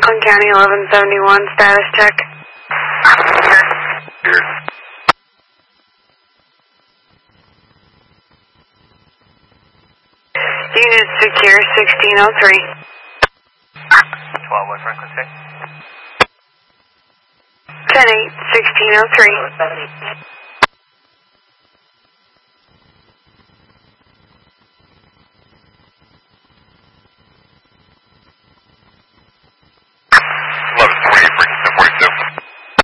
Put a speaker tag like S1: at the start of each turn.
S1: Franklin County 1171, status check. Unit secure 1603.
S2: 12 West Franklin State.
S1: 10-8, 1603.